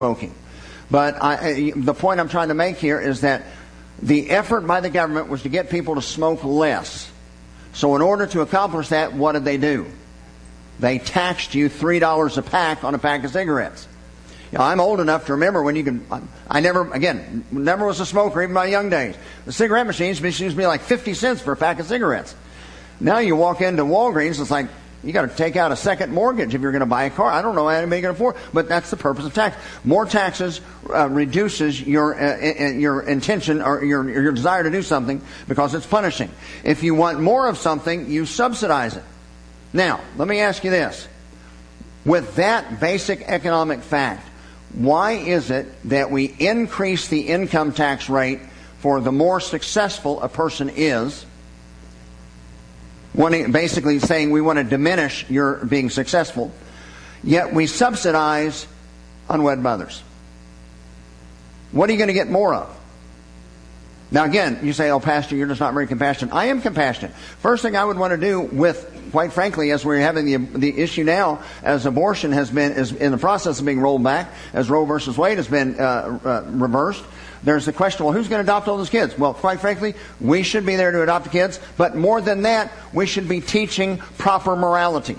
smoking. But the point I'm trying to make here is that the effort by the government was to get people to smoke less. So in order to accomplish that, what did they do? They taxed you $3 a pack on a pack of cigarettes. You know, I'm old enough to remember when you could. I never was a smoker, even in my young days. The cigarette machines used to be like 50 cents for a pack of cigarettes. Now you walk into Walgreens, it's like you got to take out a second mortgage if you're going to buy a car. I don't know how anybody can afford, but that's the purpose of tax. More taxes reduces your intention or your desire to do something because it's punishing. If you want more of something, you subsidize it. Now, let me ask you this. With that basic economic fact, why is it that we increase the income tax rate for the more successful a person is? Basically saying we want to diminish your being successful, yet we subsidize unwed mothers. What are you going to get more of? Now again, you say, oh Pastor, you're just not very compassionate. I am compassionate. First thing I would want to do with, quite frankly, as we're having the issue now, as abortion is in the process of being rolled back, as Roe versus Wade has been reversed, there's the question, well, who's going to adopt all those kids? Well, quite frankly, we should be there to adopt the kids, but more than that, we should be teaching proper morality.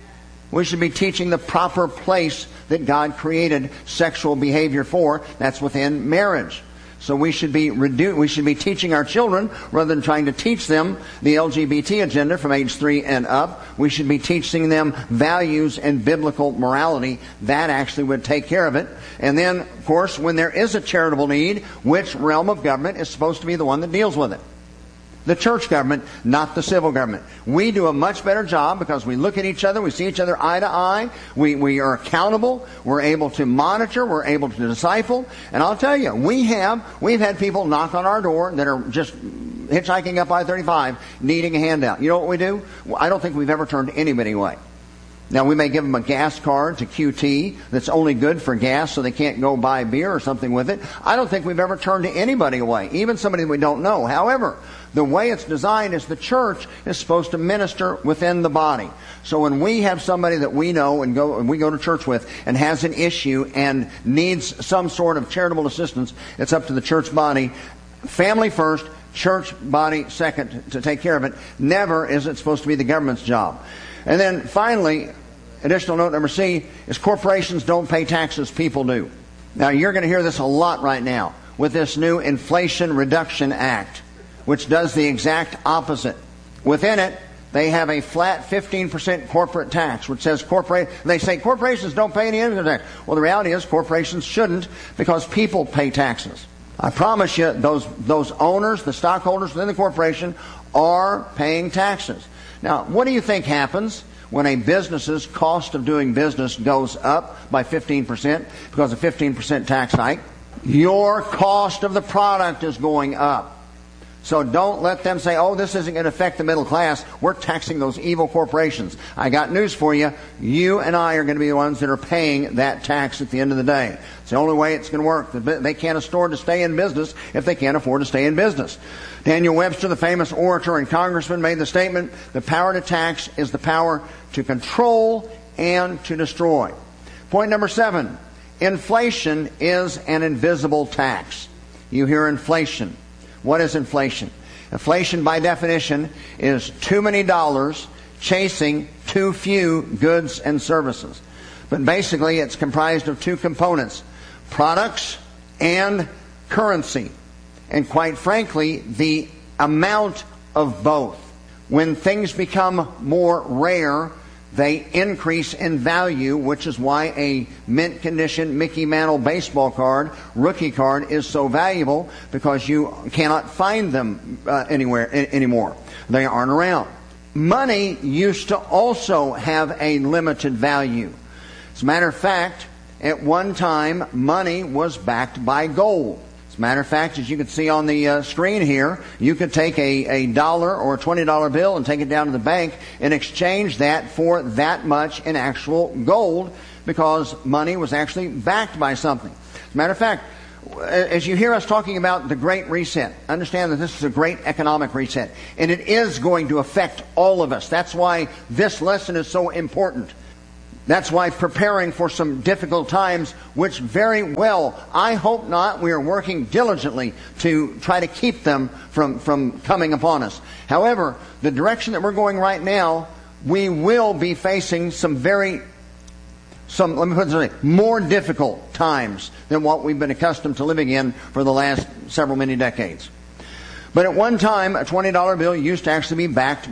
We should be teaching the proper place that God created sexual behavior for. That's within marriage. So we should be teaching our children, rather than trying to teach them the LGBT agenda from age 3 and up. We should be teaching them values and biblical morality. That actually would take care of it. And then, of course, when there is a charitable need, which realm of government is supposed to be the one that deals with it? The church government, not the civil government. We do a much better job because we look at each other, we see each other eye to eye, we are accountable, we're able to monitor, we're able to disciple. And I'll tell you, we've had people knock on our door that are just hitchhiking up I-35 needing a handout. You know what we do? I don't think we've ever turned anybody away. Now, we may give them a gas card to QT that's only good for gas so they can't go buy beer or something with it. I don't think we've ever turned anybody away, even somebody we don't know. However, the way it's designed is the church is supposed to minister within the body. So when we have somebody that we know and we go to church with and has an issue and needs some sort of charitable assistance, it's up to the church body, family first, church body second, to take care of it. Never is it supposed to be the government's job. And then finally, additional note number C is corporations don't pay taxes, people do. Now you're going to hear this a lot right now with this new Inflation Reduction Act, which does the exact opposite. Within it, they have a flat 15% corporate tax, which says they say corporations don't pay any income tax. Well, the reality is corporations shouldn't, because people pay taxes. I promise you, those owners, the stockholders within the corporation, are paying taxes. Now, what do you think happens when a business's cost of doing business goes up by 15% because of 15% tax hike? Your cost of the product is going up. So don't let them say, oh, this isn't going to affect the middle class. We're taxing those evil corporations. I got news for you. You and I are going to be the ones that are paying that tax at the end of the day. It's the only way it's going to work. They can't afford to stay in business if they can't afford to stay in business. Daniel Webster, the famous orator and congressman, made the statement, the power to tax is the power to control and to destroy. Point number 7, inflation is an invisible tax. You hear inflation. What is inflation? Inflation, by definition, is too many dollars chasing too few goods and services. But basically, it's comprised of two components, products and currency. And quite frankly, the amount of both. When things become more rare, they increase in value, which is why a mint condition Mickey Mantle baseball card, rookie card, is so valuable, because you cannot find them anywhere anymore. They aren't around. Money used to also have a limited value. As a matter of fact, at one time, money was backed by gold. As a matter of fact, as you can see on the screen here, you could take a dollar or a $20 bill and take it down to the bank and exchange that for that much in actual gold, because money was actually backed by something. As a matter of fact, as you hear us talking about the Great Reset, understand that this is a great economic reset, and it is going to affect all of us. That's why this lesson is so important. That's why preparing for some difficult times, which very well, I hope not, we are working diligently to try to keep them from coming upon us. However, the direction that we're going right now, we will be facing let me put it this way, more difficult times than what we've been accustomed to living in for the last many decades. But at one time, a $20 bill used to actually be backed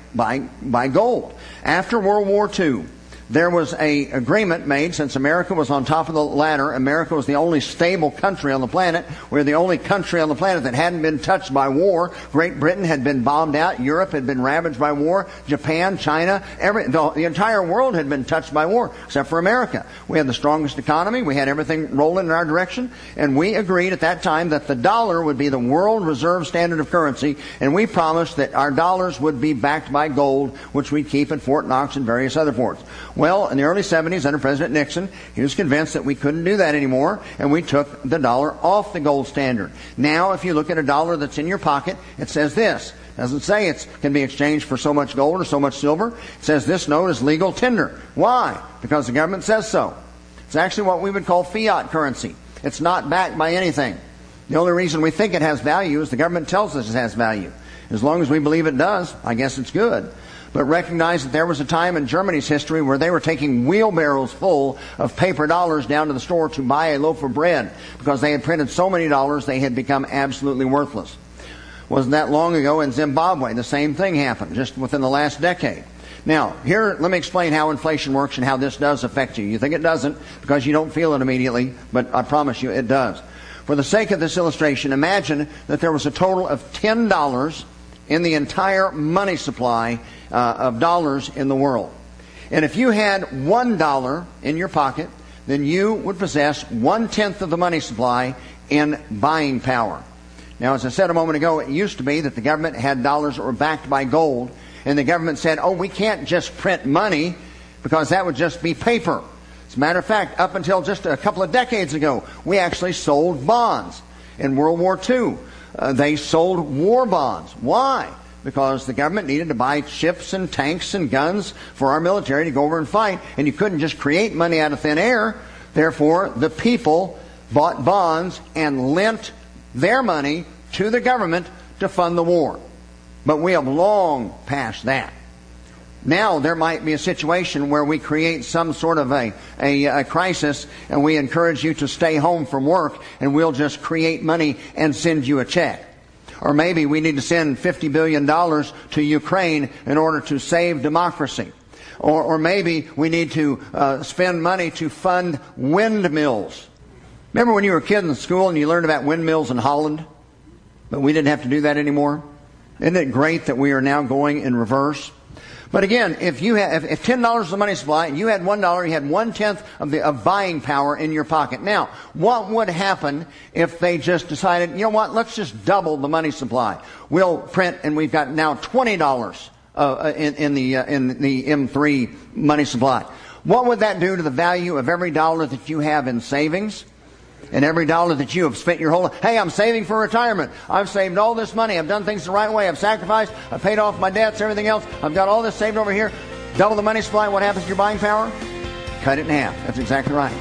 by gold. After World War II, there was an agreement made, since America was on top of the ladder. America was the only stable country on the planet. We're the only country on the planet that hadn't been touched by war. Great Britain had been bombed out. Europe had been ravaged by war. Japan, China, the entire world had been touched by war, except for America. We had the strongest economy. We had everything rolling in our direction. And we agreed at that time that the dollar would be the world reserve standard of currency. And we promised that our dollars would be backed by gold, which we'd keep at Fort Knox and various other forts. Well, in the early 70s, under President Nixon, he was convinced that we couldn't do that anymore, and we took the dollar off the gold standard. Now, if you look at a dollar that's in your pocket, it says this. It doesn't say it can be exchanged for so much gold or so much silver. It says this note is legal tender. Why? Because the government says so. It's actually what we would call fiat currency. It's not backed by anything. The only reason we think it has value is the government tells us it has value. As long as we believe it does, I guess it's good. But recognize that there was a time in Germany's history where they were taking wheelbarrows full of paper dollars down to the store to buy a loaf of bread because they had printed so many dollars they had become absolutely worthless. Wasn't that long ago in Zimbabwe? The same thing happened just within the last decade. Now, here, let me explain how inflation works and how this does affect you. You think it doesn't because you don't feel it immediately, but I promise you it does. For the sake of this illustration, imagine that there was a total of $10 in the entire money supply of dollars in the world. And if you had $1 in your pocket, then you would possess 1/10 of the money supply in buying power. Now, as I said a moment ago, it used to be that the government had dollars that were backed by gold, and the government said, oh, we can't just print money because that would just be paper. As a matter of fact, up until just a couple of decades ago, we actually sold bonds. In World War II, they sold war bonds. Why? Because the government needed to buy ships and tanks and guns for our military to go over and fight, and you couldn't just create money out of thin air. Therefore, the people bought bonds and lent their money to the government to fund the war. But we have long passed that. Now there might be a situation where we create some sort of a crisis, and we encourage you to stay home from work, and we'll just create money and send you a check. Or maybe we need to send $50 billion to Ukraine in order to save democracy. Or maybe we need to spend money to fund windmills. Remember when you were a kid in school and you learned about windmills in Holland? But we didn't have to do that anymore? Isn't it great that we are now going in reverse? But again, if $10 is the money supply and you had $1, you had 1/10 of buying power in your pocket. Now, what would happen if they just decided, you know what, let's just double the money supply. We'll print, and we've got now $20 in the M3 money supply. What would that do to the value of every dollar that you have in savings? And every dollar that you have spent your whole life. Hey, I'm saving for retirement. I've saved all this money. I've done things the right way. I've sacrificed. I've paid off my debts, everything else. I've got all this saved over here. Double the money supply. What happens to your buying power? Cut it in half. That's exactly right.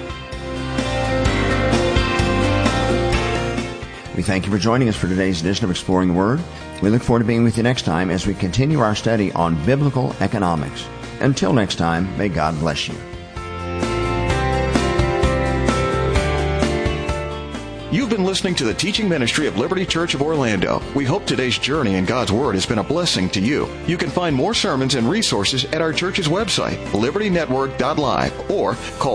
We thank you for joining us for today's edition of Exploring the Word. We look forward to being with you next time as we continue our study on biblical economics. Until next time, may God bless you. You've been listening to the teaching ministry of Liberty Church of Orlando. We hope today's journey in God's Word has been a blessing to you. You can find more sermons and resources at our church's website, libertynetwork.live, or call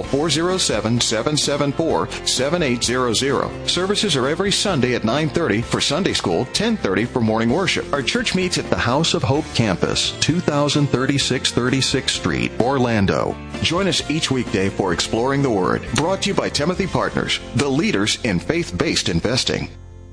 407-774-7800. Services are every Sunday at 9:30 for Sunday school, 10:30 for morning worship. Our church meets at the House of Hope campus, 2036 36th Street, Orlando. Join us each weekday for Exploring the Word, brought to you by Timothy Partners, the leaders in faith-based investing.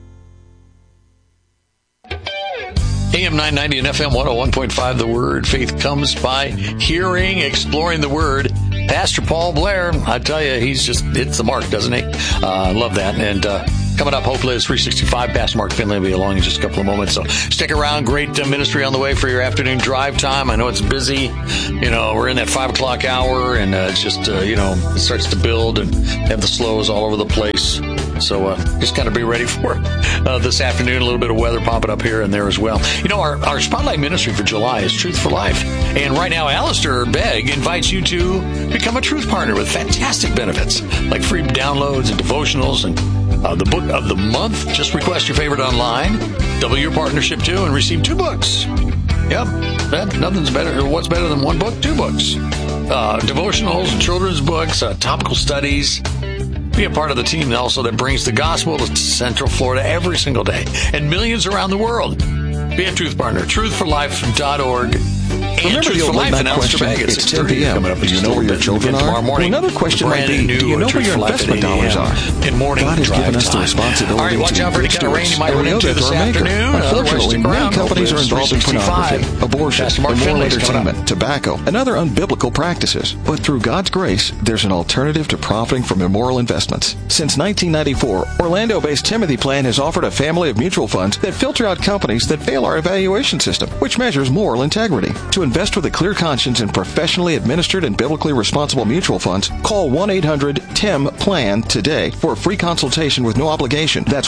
AM 990 and FM 101.5, The Word. Faith comes by hearing, exploring the Word. Pastor Paul Blair, I tell you, he's just hits the mark, doesn't he? I love that. And Coming up, Hope Lives 365. Pastor Mark Finley will be along in just a couple of moments. So stick around. Great ministry on the way for your afternoon drive time. I know it's busy. We're in that 5 o'clock hour, and it's just, it starts to build and have the slows all over the place. So just kind of be ready for this afternoon. A little bit of weather popping up here and there as well. Our Spotlight ministry for July is Truth for Life. And right now, Alistair Begg invites you to become a Truth Partner with fantastic benefits like free downloads and devotionals and the book of the month. Just request your favorite online, double your partnership too, and receive 2 books. Yep, nothing's better. What's better than 1 book? 2 books. Devotionals, children's books, topical studies. Be a part of the team also that brings the gospel to Central Florida every single day and millions around the world. Be a Truth Partner. Truthforlife.org. Remember the old late night question, it's 10 p.m. Do you know where your children are? Well, another question might be, do you know where your investment dollars are? God has given us the responsibility to be good stewards, and we owe that to our Maker. Unfortunately, many companies are involved in pornography, abortion, immoral entertainment, tobacco, and other unbiblical practices. But through God's grace, there's an alternative to profiting from immoral investments. Since 1994, Orlando-based Timothy Plan has offered a family of mutual funds that filter out companies that fail our evaluation system, which measures moral integrity. To invest with a clear conscience in professionally administered and biblically responsible mutual funds, call 1-800-TIM-PLAN today for a free consultation with no obligation. That's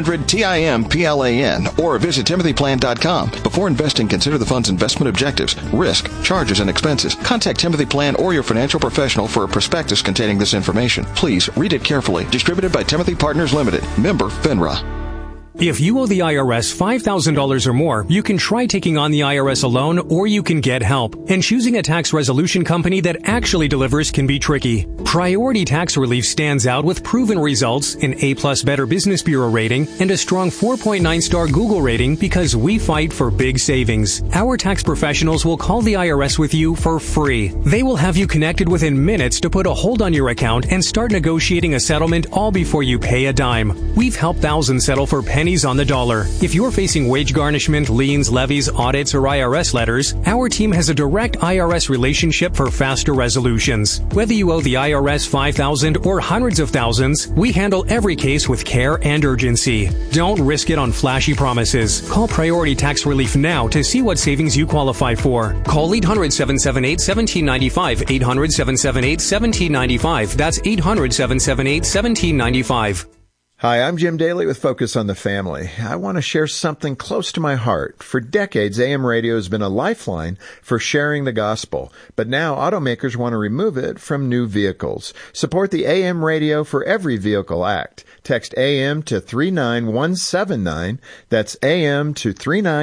1-800-TIM-PLAN or visit timothyplan.com. Before investing, consider the fund's investment objectives, risk, charges, and expenses. Contact Timothy Plan or your financial professional for a prospectus containing this information. Please read it carefully. Distributed by Timothy Partners Limited. Member FINRA. If you owe the IRS $5,000 or more, you can try taking on the IRS alone, or you can get help. And choosing a tax resolution company that actually delivers can be tricky. Priority Tax Relief stands out with proven results, an A+ Better Business Bureau rating, and a strong 4.9-star Google rating because we fight for big savings. Our tax professionals will call the IRS with you for free. They will have you connected within minutes to put a hold on your account and start negotiating a settlement all before you pay a dime. We've helped thousands settle for pennies on the dollar. If you're facing wage garnishment, liens, levies, audits, or IRS letters, our team has a direct IRS relationship for faster resolutions. Whether you owe the IRS $5,000 or hundreds of thousands, we handle every case with care and urgency. Don't risk it on flashy promises. Call Priority Tax Relief now to see what savings you qualify for. Call 800-778-1795. 800-778-1795. That's 800-778-1795. Hi, I'm Jim Daly with Focus on the Family. I want to share something close to my heart. For decades, AM radio has been a lifeline for sharing the gospel, but now automakers want to remove it from new vehicles. Support the AM Radio for Every Vehicle Act. Text AM to 39179. That's AM to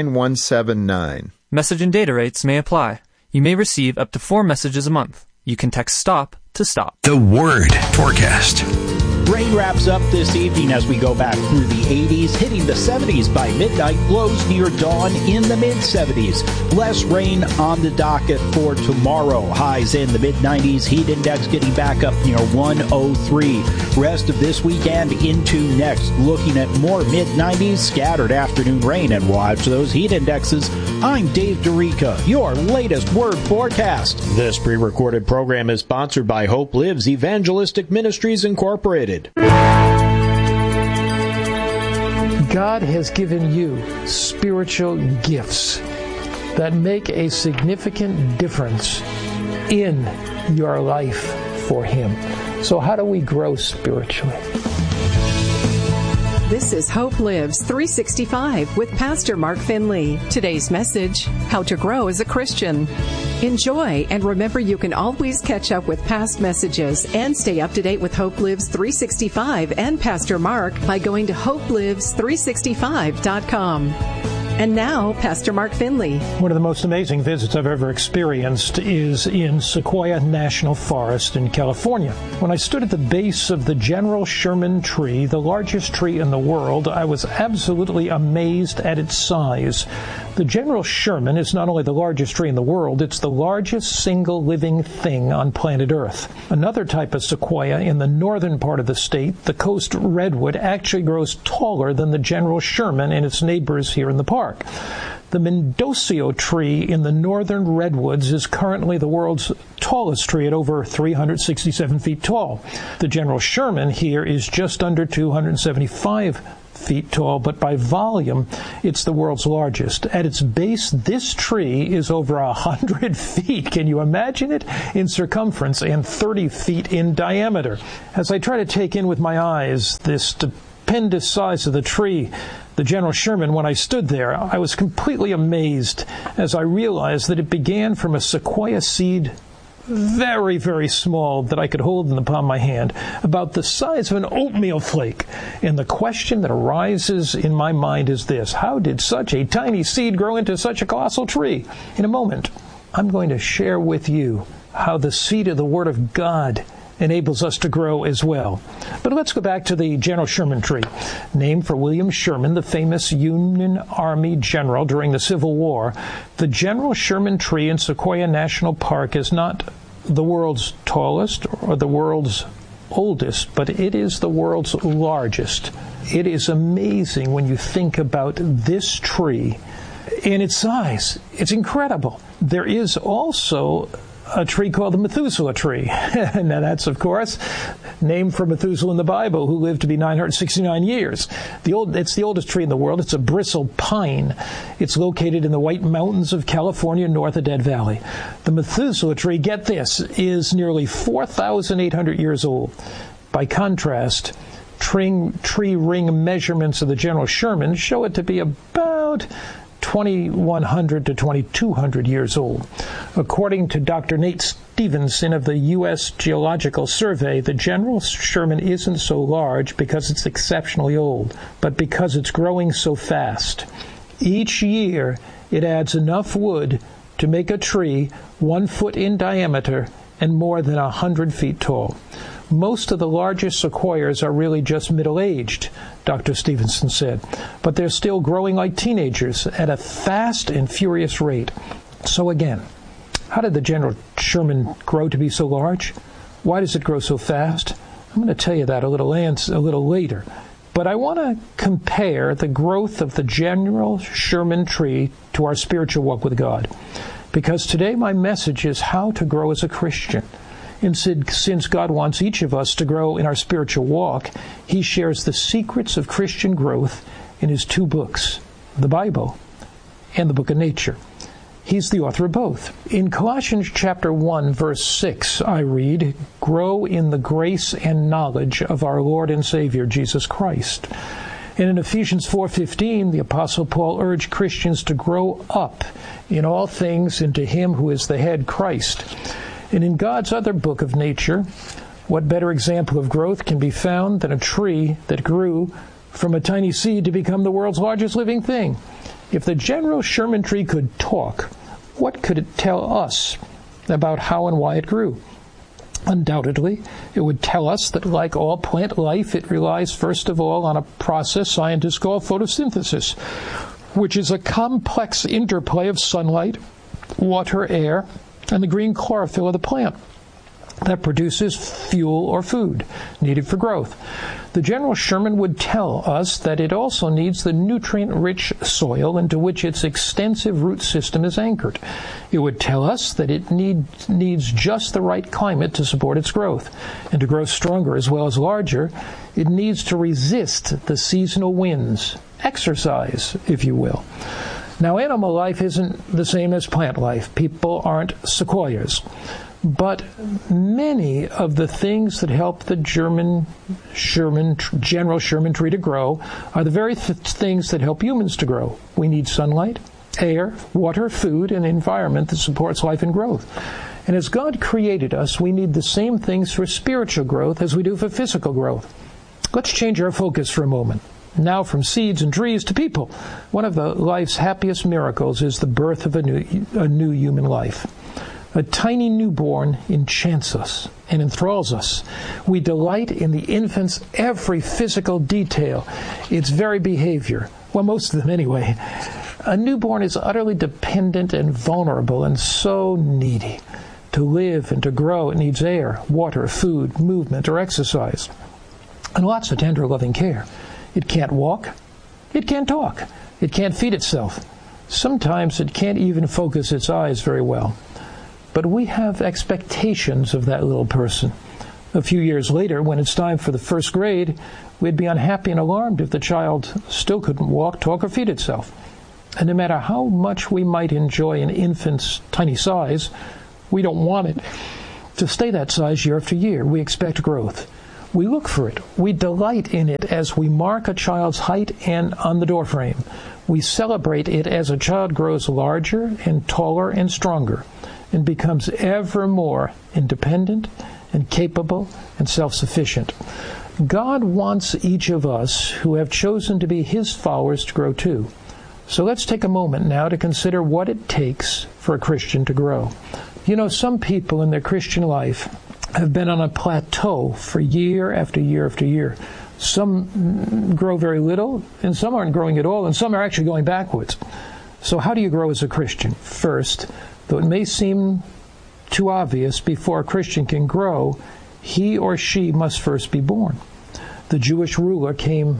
39179. Message and data rates may apply. You may receive up to 4 messages a month. You can text STOP to STOP. The Word Forecast. Rain wraps up this evening as we go back through the 80s, hitting the 70s by midnight, lows near dawn in the mid-70s. Less rain on the docket for tomorrow. Highs in the mid-90s, heat index getting back up near 103. Rest of this weekend into next, looking at more mid-90s, scattered afternoon rain, and watch those heat indexes. I'm Dave Dorica, your latest Word Forecast. This pre-recorded program is sponsored by Hope Lives Evangelistic Ministries Incorporated. God has given you spiritual gifts that make a significant difference in your life for Him. So how do we grow spiritually? This is Hope Lives 365 with Pastor Mark Finley. Today's message, how to grow as a Christian. Enjoy, and remember you can always catch up with past messages and stay up to date with Hope Lives 365 and Pastor Mark by going to hopelives365.com. And now, Pastor Mark Finley. One of the most amazing visits I've ever experienced is in Sequoia National Forest in California. When I stood at the base of the General Sherman tree, the largest tree in the world, I was absolutely amazed at its size. The General Sherman is not only the largest tree in the world, it's the largest single living thing on planet Earth. Another type of sequoia in the northern part of the state, the coast redwood, actually grows taller than the General Sherman and its neighbors here in the park. The Mendocino tree in the northern redwoods is currently the world's tallest tree at over 367 feet tall. The General Sherman here is just under 275 feet tall, but by volume, it's the world's largest. At its base, this tree is over 100 feet. Can you imagine it? In circumference and 30 feet in diameter. As I try to take in with my eyes this stupendous size of the tree, the General Sherman, when I stood there, I was completely amazed as I realized that it began from a sequoia seed, very, very small, that I could hold in the palm of my hand, about the size of an oatmeal flake. And the question that arises in my mind is this: how did such a tiny seed grow into such a colossal tree? In a moment, I'm going to share with you how the seed of the Word of God enables us to grow as well. But let's go back to the General Sherman tree, named for William Sherman, the famous Union Army general during the Civil War. The General Sherman tree in Sequoia National Park is not the world's tallest or the world's oldest, but it is the world's largest. It is amazing when you think about this tree and its size. It's incredible. There is also a tree called the Methuselah tree. Now that's, of course, named for Methuselah in the Bible, who lived to be 969 years. It's the oldest tree in the world. It's a bristle pine. It's located in the White Mountains of California, north of Death Valley. The Methuselah tree, get this, is nearly 4,800 years old. By contrast, tree ring measurements of the General Sherman show it to be about 2,100 to 2,200 years old. According to Dr. Nate Stevenson of the U.S. Geological Survey, the General Sherman isn't so large because it's exceptionally old, but because it's growing so fast. Each year, it adds enough wood to make a tree 1 foot in diameter and more than 100 feet tall. Most of the largest sequoias are really just middle-aged, Dr. Stevenson said, but they're still growing like teenagers at a fast and furious rate. So again, how did the General Sherman grow to be so large? Why does it grow so fast? I'm going to tell you that a little later. But I want to compare the growth of the General Sherman tree to our spiritual walk with God. Because today my message is how to grow as a Christian. And since God wants each of us to grow in our spiritual walk, He shares the secrets of Christian growth in His 2 books, the Bible and the Book of Nature. He's the author of both. In Colossians chapter 1, verse 6, I read, "Grow in the grace and knowledge of our Lord and Savior, Jesus Christ." And in Ephesians 4:15, the Apostle Paul urged Christians to grow up in all things into Him who is the head, Christ. And in God's other book of nature, what better example of growth can be found than a tree that grew from a tiny seed to become the world's largest living thing? If the General Sherman tree could talk, what could it tell us about how and why it grew? Undoubtedly, it would tell us that, like all plant life, it relies first of all on a process scientists call photosynthesis, which is a complex interplay of sunlight, water, air, and the green chlorophyll of the plant that produces fuel or food needed for growth. The General Sherman would tell us that it also needs the nutrient-rich soil into which its extensive root system is anchored. It would tell us that it needs just the right climate to support its growth. And to grow stronger as well as larger, it needs to resist the seasonal winds, exercise, if you will. Now, animal life isn't the same as plant life. People aren't sequoias. But many of the things that help the General Sherman tree to grow are the very things that help humans to grow. We need sunlight, air, water, food, and environment that supports life and growth. And as God created us, we need the same things for spiritual growth as we do for physical growth. Let's change our focus for a moment. Now from seeds and trees to people. One of the life's happiest miracles is the birth of a new human life. A tiny newborn enchants us and enthralls us. We delight in the infant's every physical detail, its very behavior. Well, most of them anyway. A newborn is utterly dependent and vulnerable and so needy. To live and to grow, it needs air, water, food, movement, or exercise, and lots of tender, loving care. It can't walk. It can't talk. It can't feed itself. Sometimes it can't even focus its eyes very well. But we have expectations of that little person. A few years later, when it's time for the first grade, we'd be unhappy and alarmed if the child still couldn't walk, talk, or feed itself. And no matter how much we might enjoy an infant's tiny size, we don't want it to stay that size year after year. We expect growth. We look for it. We delight in it as we mark a child's height and on the doorframe. We celebrate it as a child grows larger and taller and stronger and becomes ever more independent and capable and self-sufficient. God wants each of us who have chosen to be His followers to grow too. So let's take a moment now to consider what it takes for a Christian to grow. You know, some people in their Christian life have been on a plateau for year after year after year. Some grow very little, and some aren't growing at all, and some are actually going backwards. So how do you grow as a Christian? First, though it may seem too obvious, before a Christian can grow, he or she must first be born. The Jewish ruler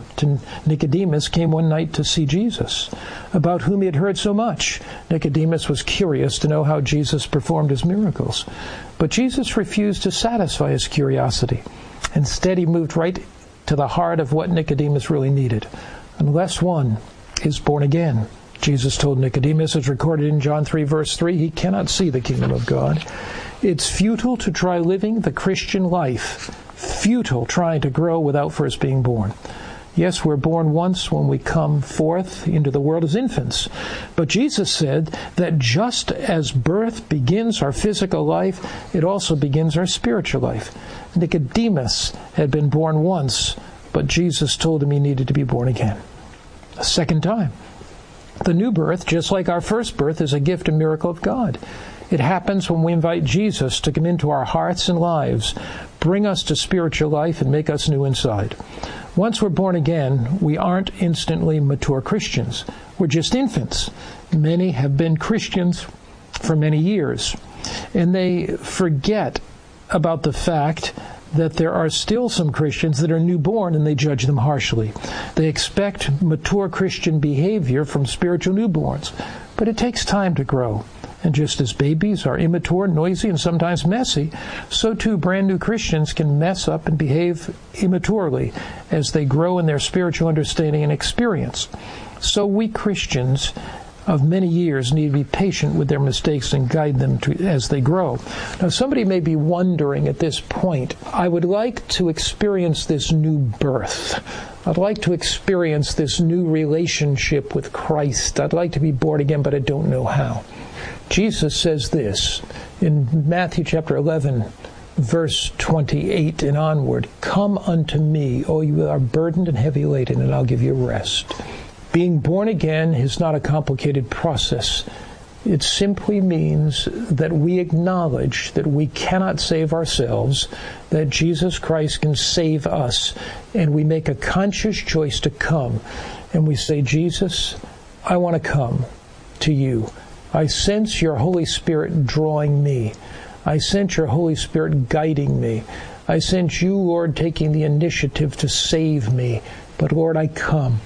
Nicodemus came one night to see Jesus, about whom he had heard so much. Nicodemus was curious to know how Jesus performed his miracles. But Jesus refused to satisfy his curiosity. Instead, he moved right to the heart of what Nicodemus really needed. Unless one is born again, Jesus told Nicodemus, as recorded in John 3, verse 3, he cannot see the kingdom of God. It's futile to try living the Christian life, futile trying to grow without first being born. Yes, we're born once when we come forth into the world as infants. But Jesus said that just as birth begins our physical life, it also begins our spiritual life. Nicodemus had been born once, but Jesus told him he needed to be born again. A second time. The new birth, just like our first birth, is a gift and miracle of God. It happens when we invite Jesus to come into our hearts and lives, bring us to spiritual life, and make us new inside. Once we're born again, we aren't instantly mature Christians. We're just infants. Many have been Christians for many years, and they forget about the fact that there are still some Christians that are newborn, and they judge them harshly. They expect mature Christian behavior from spiritual newborns, but it takes time to grow. And just as babies are immature, noisy, and sometimes messy, so too brand new Christians can mess up and behave immaturely as they grow in their spiritual understanding and experience. So we Christians of many years need to be patient with their mistakes and guide them as they grow. Now, somebody may be wondering at this point, I would like to experience this new birth. I'd like to experience this new relationship with Christ. I'd like to be born again, but I don't know how. Jesus says this in Matthew chapter 11, verse 28 and onward, "Come unto me, all you are burdened and heavy laden, and I'll give you rest." Being born again is not a complicated process. It simply means that we acknowledge that we cannot save ourselves, that Jesus Christ can save us, and we make a conscious choice to come. And we say, Jesus, I want to come to you. I sense your Holy Spirit drawing me. I sense your Holy Spirit guiding me. I sense you, Lord, taking the initiative to save me. But Lord, I come.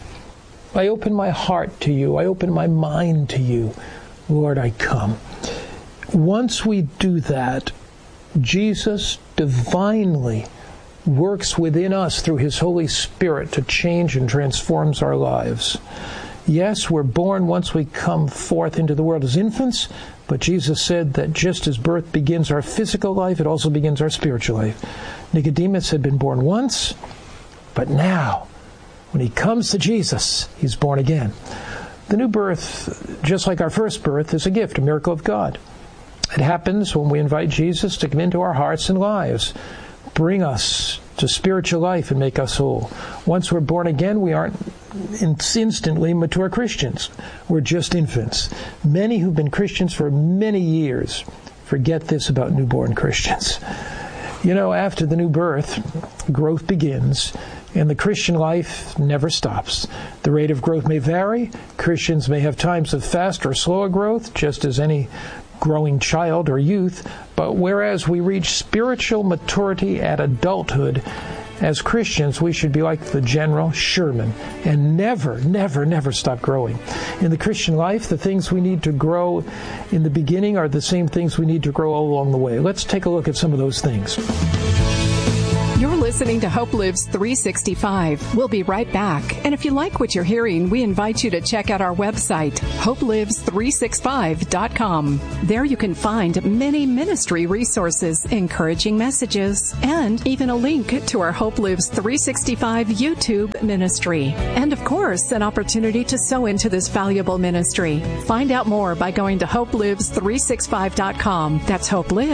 I open my heart to you. I open my mind to you. Lord, I come. Once we do that, Jesus divinely works within us through His Holy Spirit to change and transforms our lives. Yes, we're born once we come forth into the world as infants, but Jesus said that just as birth begins our physical life, it also begins our spiritual life. Nicodemus had been born once, but now, when he comes to Jesus, he's born again. The new birth, just like our first birth, is a gift, a miracle of God. It happens when we invite Jesus to come into our hearts and lives, bring us to spiritual life and make us whole. Once we're born again, we aren't instantly mature Christians. We're just infants. Many who've been Christians for many years forget this about newborn Christians. You know, after the new birth, growth begins. And the Christian life never stops. The rate of growth may vary. Christians may have times of fast or slower growth, just as any growing child or youth. But whereas we reach spiritual maturity at adulthood, as Christians, we should be like the General Sherman and never, never, never stop growing. In the Christian life, the things we need to grow in the beginning are the same things we need to grow all along the way. Let's take a look at some of those things. You're listening to Hope Lives 365. We'll be right back. And if you like what you're hearing, we invite you to check out our website, hopelives365.com. There you can find many ministry resources, encouraging messages, and even a link to our Hope Lives 365 YouTube ministry. And of course, an opportunity to sow into this valuable ministry. Find out more by going to hopelives365.com. That's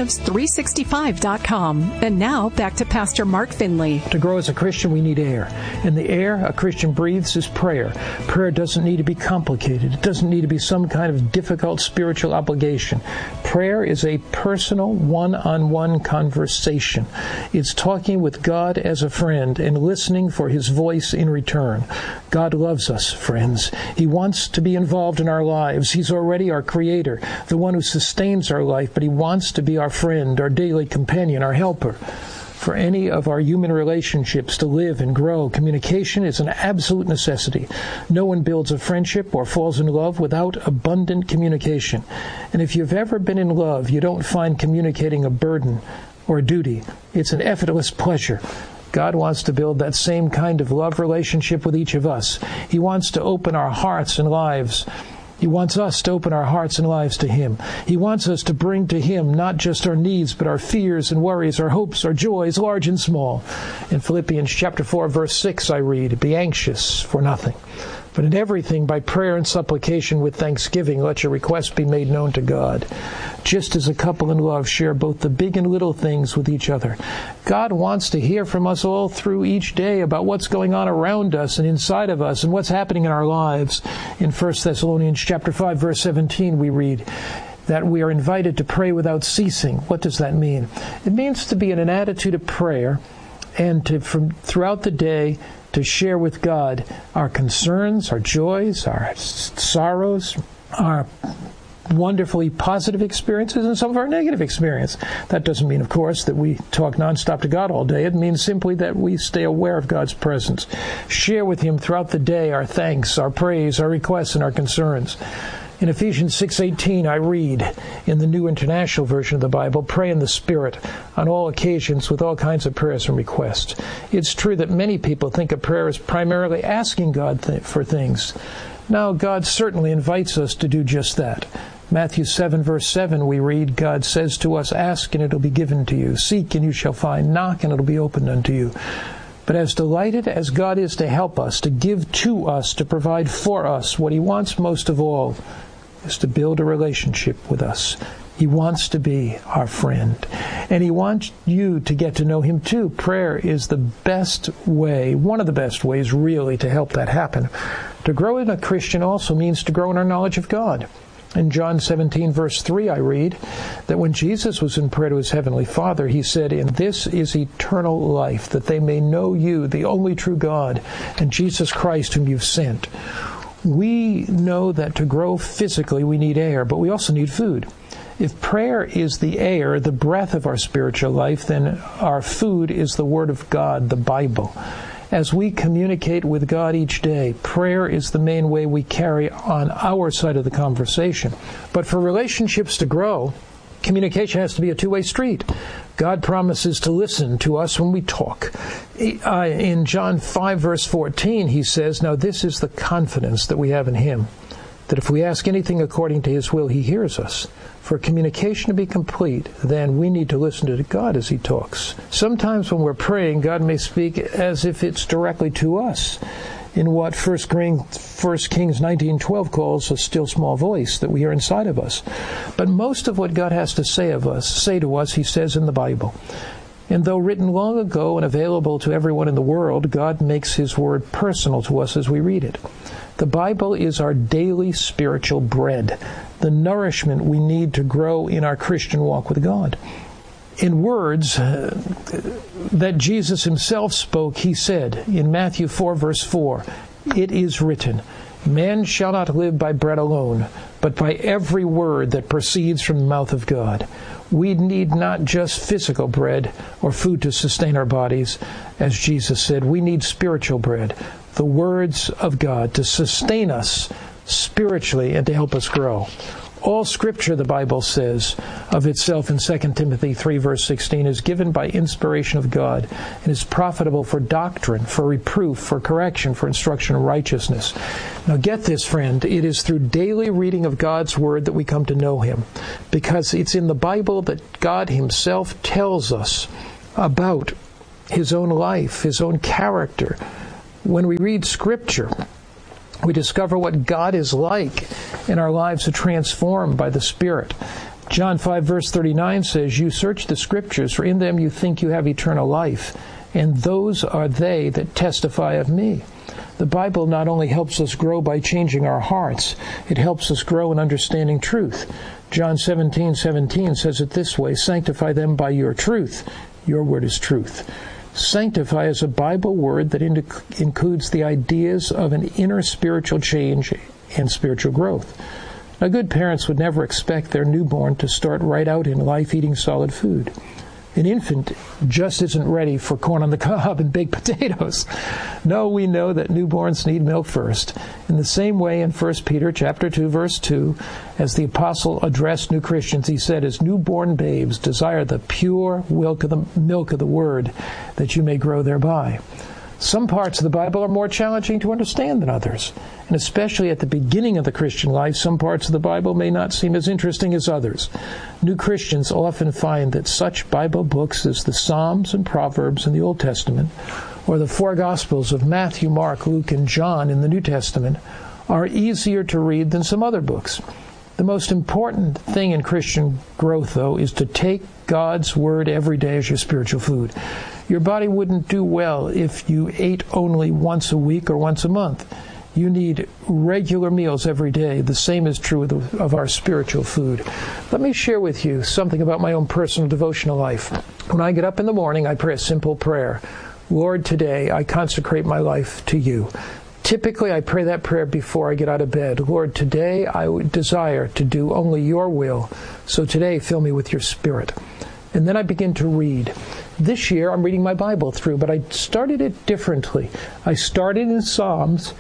hopelives365.com. And now back to Pastor Mark Finley. To grow as a Christian, we need air. And the air a Christian breathes is prayer. Prayer doesn't need to be complicated. It doesn't need to be some kind of difficult spiritual obligation. Prayer is a personal, one-on-one conversation. It's talking with God as a friend and listening for His voice in return. God loves us, friends. He wants to be involved in our lives. He's already our Creator, the one who sustains our life, but He wants to be our friend, our daily companion, our helper. For any of our human relationships to live and grow, communication is an absolute necessity. No one builds a friendship or falls in love without abundant communication. And if you've ever been in love, you don't find communicating a burden or a duty. It's an effortless pleasure. God wants to build that same kind of love relationship with each of us. He wants to open our hearts and lives. He wants us to open our hearts and lives to Him. He wants us to bring to Him not just our needs, but our fears and worries, our hopes, our joys, large and small. In Philippians chapter 4, verse 6, I read, "Be anxious for nothing, but in everything by prayer and supplication with thanksgiving, let your requests be made known to God." Just as a couple in love share both the big and little things with each other, God wants to hear from us all through each day about what's going on around us and inside of us and what's happening in our lives. In 1 Thessalonians chapter 5, verse 17, we read that we are invited to pray without ceasing. What does that mean? It means to be in an attitude of prayer and to, throughout the day, to share with God our concerns, our joys, our sorrows, our wonderfully positive experiences and some of our negative experience. That doesn't mean, of course, that we talk nonstop to God all day. It means simply that we stay aware of God's presence. Share with Him throughout the day our thanks, our praise, our requests, and our concerns. In Ephesians 6:18, I read in the New International Version of the Bible, "Pray in the Spirit on all occasions with all kinds of prayers and requests." It's true that many people think of prayer as primarily asking God for things. Now, God certainly invites us to do just that. Matthew 7, verse 7, we read, God says to us, "Ask and it'll be given to you. Seek and you shall find. Knock and it'll be opened unto you." But as delighted as God is to help us, to give to us, to provide for us, what He wants most of all is to build a relationship with us. He wants to be our friend. And He wants you to get to know Him too. Prayer is the best way, one of the best ways really, to help that happen. To grow in a Christian also means to grow in our knowledge of God. In John 17, verse 3, I read that when Jesus was in prayer to His Heavenly Father, He said, "And this is eternal life, that they may know you, the only true God, and Jesus Christ whom you've sent." We know that to grow physically we need air, but we also need food. If prayer is the air, the breath of our spiritual life, then our food is the Word of God, the Bible. As we communicate with God each day, prayer is the main way we carry on our side of the conversation. But for relationships to grow, communication has to be a two-way street. God promises to listen to us when we talk. In John 5, verse 14, He says, "Now this is the confidence that we have in Him, that if we ask anything according to His will, He hears us." For communication to be complete, then we need to listen to God as He talks. Sometimes when we're praying, God may speak as if it's directly to us, in what 1 Kings 19:12 calls a still small voice that we hear inside of us. But most of what God has to say to us, He says in the Bible. And though written long ago and available to everyone in the world, God makes His Word personal to us as we read it. The Bible is our daily spiritual bread, the nourishment we need to grow in our Christian walk with God. in words that Jesus himself spoke, he said in Matthew 4, verse 4, "It is written, man shall not live by bread alone, but by every word that proceeds from the mouth of God." We need not just physical bread or food to sustain our bodies, as Jesus said. We need spiritual bread, the words of God, to sustain us spiritually and to help us grow. All Scripture, the Bible says of itself in 2 Timothy 3, verse 16, is given by inspiration of God and is profitable for doctrine, for reproof, for correction, for instruction in righteousness. Now get this, friend. It is through daily reading of God's Word that we come to know Him, because it's in the Bible that God Himself tells us about His own life, His own character. When we read Scripture, we discover what God is like, and our lives are transformed by the Spirit. John 5, verse 39 says, "You search the Scriptures, for in them you think you have eternal life, and those are they that testify of me." The Bible not only helps us grow by changing our hearts, it helps us grow in understanding truth. John 17:17 says it this way, "Sanctify them by your truth. Your word is truth." Sanctify is a Bible word that includes the ideas of an inner spiritual change and spiritual growth. Now, good parents would never expect their newborn to start right out in life eating solid food. An infant just isn't ready for corn on the cob and baked potatoes. No, we know that newborns need milk first. In the same way, in 1 Peter chapter 2, verse 2, as the apostle addressed new Christians, he said, "As newborn babes, desire the pure milk of the word, that you may grow thereby." Some parts of the Bible are more challenging to understand than others. And especially at the beginning of the Christian life, some parts of the Bible may not seem as interesting as others. New Christians often find that such Bible books as the Psalms and Proverbs in the Old Testament, or the four Gospels of Matthew, Mark, Luke, and John in the New Testament, are easier to read than some other books. The most important thing in Christian growth, though, is to take God's Word every day as your spiritual food. Your body wouldn't do well if you ate only once a week or once a month. You need regular meals every day. The same is true of our spiritual food. Let me share with you something about my own personal devotional life. When I get up in the morning, I pray a simple prayer. Lord, today I consecrate my life to you. Typically, I pray that prayer before I get out of bed. Lord, today I would desire to do only your will. So today, fill me with your Spirit. And then I begin to read. This year, I'm reading my Bible through, but I started it differently. I started in Psalms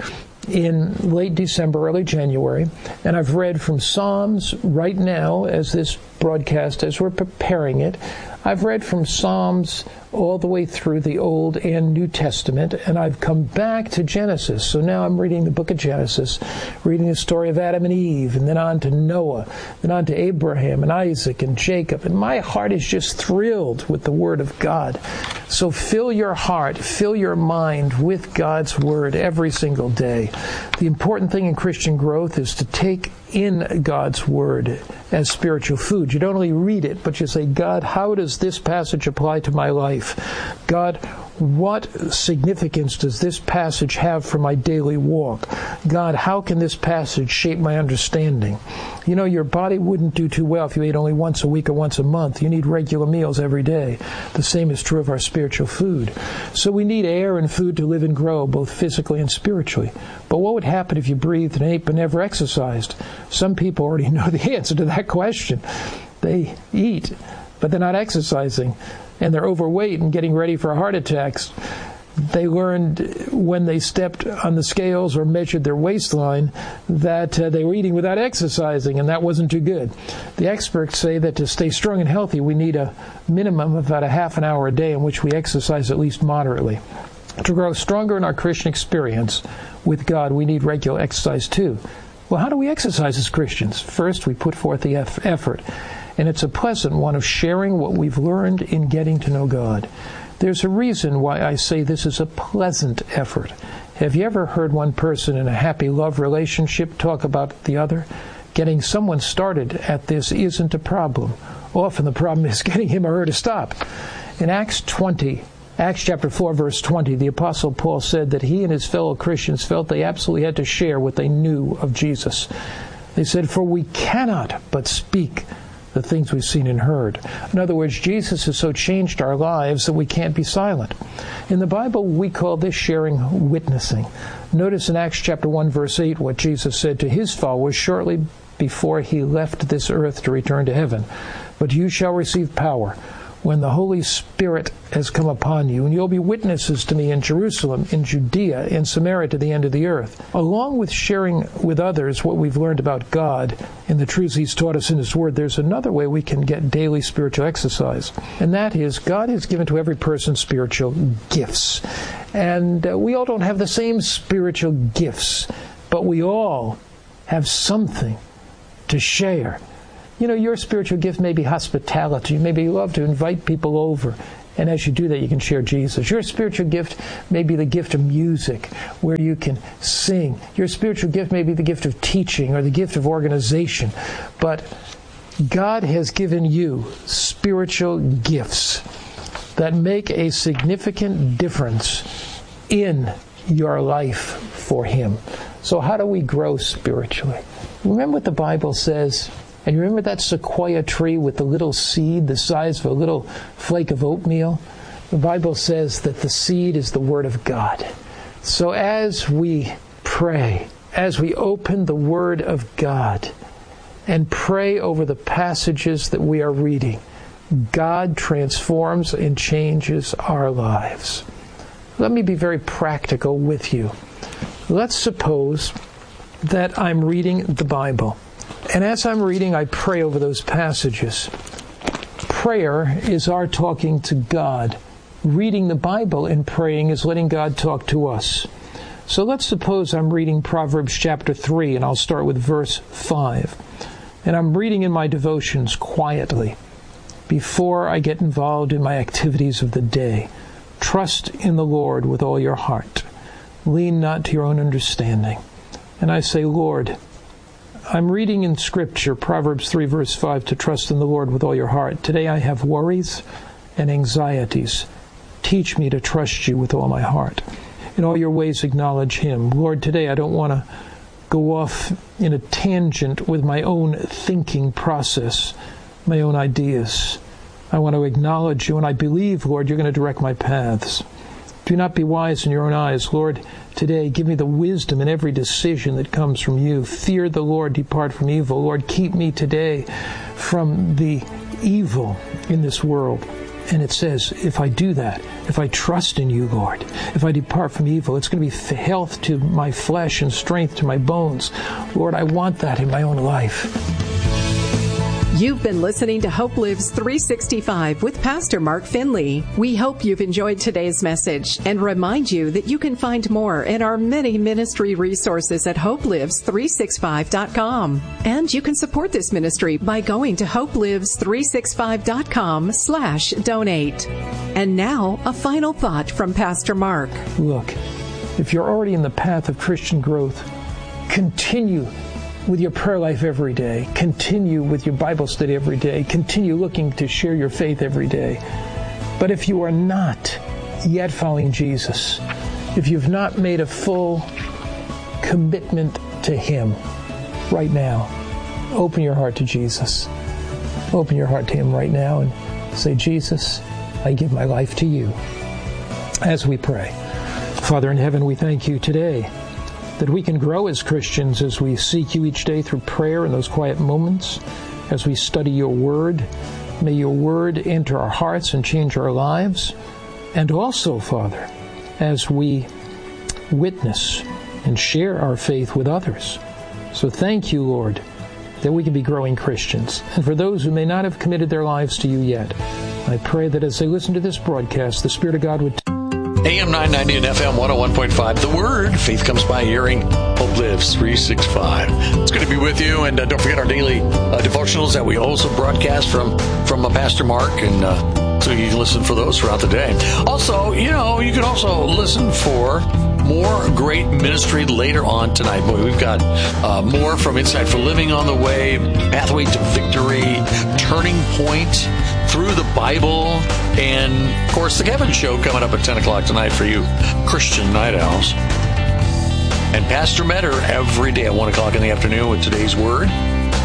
in late December, early January, and I've read from Psalms right now as this broadcast, as we're preparing it. I've read from Psalms all the way through the Old and New Testament, and I've come back to Genesis. So now I'm reading the book of Genesis, reading the story of Adam and Eve, and then on to Noah, then on to Abraham and Isaac and Jacob. And my heart is just thrilled with the Word of God. So fill your heart, fill your mind with God's Word every single day. The important thing in Christian growth is to take in God's Word as spiritual food. You don't only read it, but you say, God, how does this passage apply to my life? God, what significance does this passage have for my daily walk? God, how can this passage shape my understanding? You know, your body wouldn't do too well if you ate only once a week or once a month. You need regular meals every day. The same is true of our spiritual food. So we need air and food to live and grow, both physically and spiritually. But what would happen if you breathed and ate but never exercised? Some people already know the answer to that question. They eat, but they're not exercising, and they're overweight and getting ready for heart attacks. They learned when they stepped on the scales or measured their waistline that they were eating without exercising, and that wasn't too good. The experts say that to stay strong and healthy, we need a minimum of about a half an hour a day in which we exercise at least moderately. To grow stronger in our Christian experience with God, we need regular exercise too. Well, how do we exercise as Christians? First, we put forth the effort, and it's a pleasant one of sharing what we've learned in getting to know God. There's a reason why I say this is a pleasant effort. Have you ever heard one person in a happy love relationship talk about the other? Getting someone started at this isn't a problem. Often the problem is getting him or her to stop. In Acts chapter 4, verse 20, the Apostle Paul said that he and his fellow Christians felt they absolutely had to share what they knew of Jesus. They said, "For we cannot but speak the the things we've seen and heard. In other words, Jesus has so changed our lives that we can't be silent. In the Bible, we call this sharing witnessing. Notice in Acts chapter 1, verse 8, what Jesus said to his followers shortly before he left this earth to return to heaven. But you shall receive power when the Holy Spirit has come upon you, and you'll be witnesses to me in Jerusalem, in Judea, in Samaria, to the end of the earth. Along with sharing with others what we've learned about God and the truths He's taught us in His Word, there's another way we can get daily spiritual exercise, and that is God has given to every person spiritual gifts. And we all don't have the same spiritual gifts, but we all have something to share. You know, your spiritual gift may be hospitality. Maybe you love to invite people over. And as you do that, you can share Jesus. Your spiritual gift may be the gift of music, where you can sing. Your spiritual gift may be the gift of teaching or the gift of organization. But God has given you spiritual gifts that make a significant difference in your life for Him. So how do we grow spiritually? Remember what the Bible says. And you remember that sequoia tree with the little seed the size of a little flake of oatmeal? The Bible says that the seed is the Word of God. So as we pray, as we open the Word of God and pray over the passages that we are reading, God transforms and changes our lives. Let me be very practical with you. Let's suppose that I'm reading the Bible. And as I'm reading, I pray over those passages. Prayer is our talking to God. Reading the Bible and praying is letting God talk to us. So let's suppose I'm reading Proverbs chapter 3, and I'll start with verse 5. And I'm reading in my devotions quietly before I get involved in my activities of the day. Trust in the Lord with all your heart. Lean not to your own understanding. And I say, Lord, I'm reading in Scripture, Proverbs 3, verse 5, to trust in the Lord with all your heart. Today I have worries and anxieties. Teach me to trust you with all my heart. In all your ways acknowledge Him. Lord, today I don't want to go off in a tangent with my own thinking process, my own ideas. I want to acknowledge you, and I believe, Lord, you're going to direct my paths. Do not be wise in your own eyes. Lord, today give me the wisdom in every decision that comes from you. Fear the Lord, depart from evil. Lord, keep me today from the evil in this world. And it says, if I do that, if I trust in you, Lord, if I depart from evil, it's going to be health to my flesh and strength to my bones. Lord, I want that in my own life. You've been listening to Hope Lives 365 with Pastor Mark Finley. We hope you've enjoyed today's message and remind you that you can find more in our many ministry resources at hopelives365.com. And you can support this ministry by going to hopelives365.com/donate. And now, a final thought from Pastor Mark. Look, if you're already in the path of Christian growth, continue with your prayer life every day. Continue with your Bible study every day. Continue looking to share your faith every day. But if you are not yet following Jesus, if you've not made a full commitment to Him right now, open your heart to Jesus. Open your heart to Him right now and say, Jesus, I give my life to you. As we pray. Father in heaven, we thank you today that we can grow as Christians as we seek you each day through prayer in those quiet moments, as we study your word. May your word enter our hearts and change our lives. And also, Father, as we witness and share our faith with others. So thank you, Lord, that we can be growing Christians. And for those who may not have committed their lives to you yet, I pray that as they listen to this broadcast, the Spirit of God would AM 990 and FM 101.5. The Word. Faith comes by hearing. Hope Lives 365. It's good to be with you. And don't forget our daily devotionals that we also broadcast from Pastor Mark. And so you can listen for those throughout the day. Also, you can also listen for more great ministry later on tonight. Boy, we've got more from Insight for Living on the way, Pathway to Victory, Turning Point, Through the Bible, and, of course, The Kevin Show coming up at 10 o'clock tonight for you Christian night owls. And Pastor Metter every day at 1 o'clock in the afternoon with today's Word.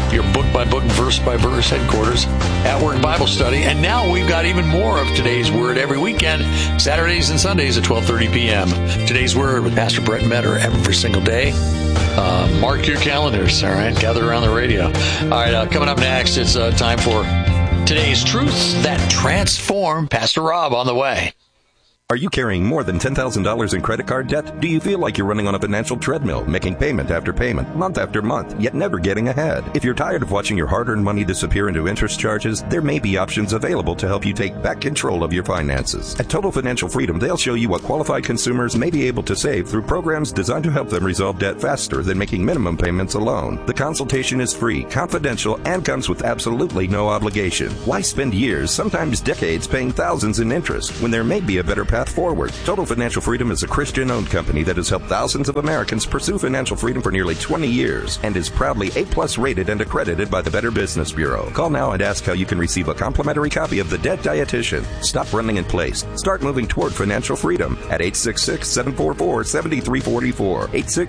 your book-by-book, verse-by-verse headquarters at Work Bible Study. And now we've got even more of Today's Word every weekend, Saturdays and Sundays at 12:30 p.m. Today's Word with Pastor Brett Metter every single day. Mark your calendars, all right? Gather around the radio. All right, coming up next, it's time for Today's Truths That Transform. Pastor Rob on the way. Are you carrying more than $10,000 in credit card debt? Do you feel like you're running on a financial treadmill, making payment after payment, month after month, yet never getting ahead? If you're tired of watching your hard-earned money disappear into interest charges, there may be options available to help you take back control of your finances. At Total Financial Freedom, they'll show you what qualified consumers may be able to save through programs designed to help them resolve debt faster than making minimum payments alone. The consultation is free, confidential, and comes with absolutely no obligation. Why spend years, sometimes decades, paying thousands in interest when there may be a better path forward? Total Financial Freedom is a Christian-owned company that has helped thousands of Americans pursue financial freedom for nearly 20 years and is proudly A+ rated and accredited by the Better Business Bureau. Call now and ask how you can receive a complimentary copy of The Debt Dietitian. Stop running in place. Start moving toward financial freedom at 866-744-7344.